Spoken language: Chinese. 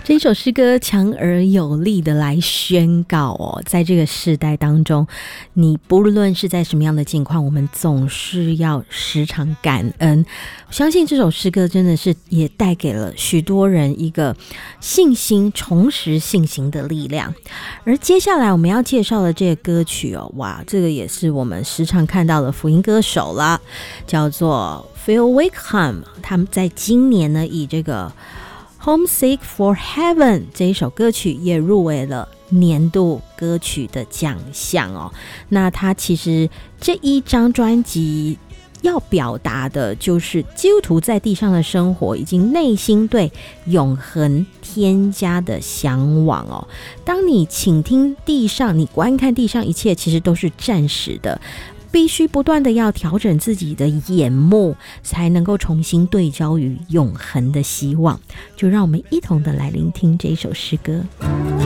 这一首诗歌强而有力的来宣告哦，在这个世代当中，你不论是在什么样的境况，我们总是要时常感恩。我相信这首诗歌真的是也带给了许多人一个信心，重拾信心的力量。而接下来我们要介绍的这个歌曲哦，哇，这个也是我们时常看到的福音歌手啦，叫做 Phil Wickham。他们在今年呢，以这个Homesick for Heaven 这一首歌曲也入围了年度歌曲的奖项哦。那他其实这一张专辑要表达的就是基督徒在地上的生活，以及内心对永恒天家的向往哦。当你倾听地上，你观看地上一切，其实都是暂时的。必须不断的要调整自己的眼目，才能够重新对焦于永恒的希望。就让我们一同的来聆听这首诗歌。